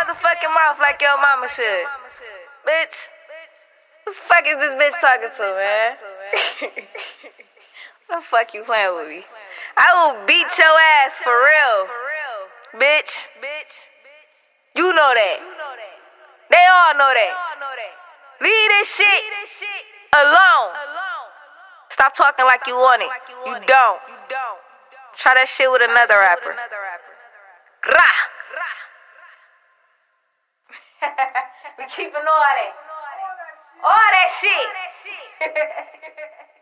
motherfucking mouth like your mama should. Bitch. Who the fuck is this bitch talking to, man? What the fuck you playing with me? I will beat your ass for real. Bitch. You know that. They all know that. Leave this shit alone. Stop talking like you want it. You don't. Try that shit with another rapper. Rah. We keeping all that. All that shit.